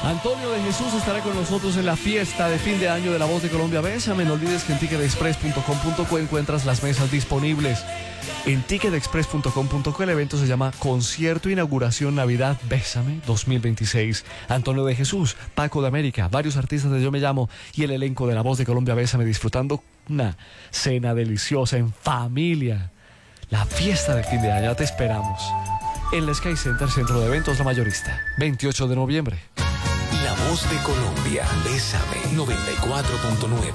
Antonio de Jesús estará con nosotros en la fiesta de fin de año de La Voz de Colombia. Bésame, no olvides que en ticketexpress.com.co encuentras las mesas disponibles. En ticketexpress.com.co el evento se llama Concierto Inauguración Navidad Bésame 2026. Antonio de Jesús, Paco de América, varios artistas de Yo Me Llamo y el elenco de La Voz de Colombia Bésame disfrutando una cena deliciosa en familia. La fiesta de fin de año, te esperamos en el Sky Center, Centro de Eventos La Mayorista, 28 de noviembre. La Voz de Colombia, Bésame 94.9.